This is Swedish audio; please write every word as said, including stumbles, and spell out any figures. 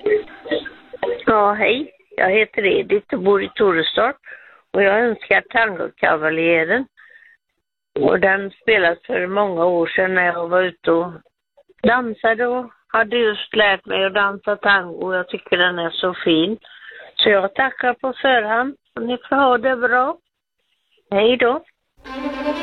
Ja, hej. Jag heter Edith och bor i Torestorp. Och jag önskar Tangokavaljören. Och den spelades för många år sedan när jag var ute och dansade och hade just lärt mig att dansa tango. Jag tycker den är så fin. Så jag tackar på förhand. Och ni får ha det bra. Hej då.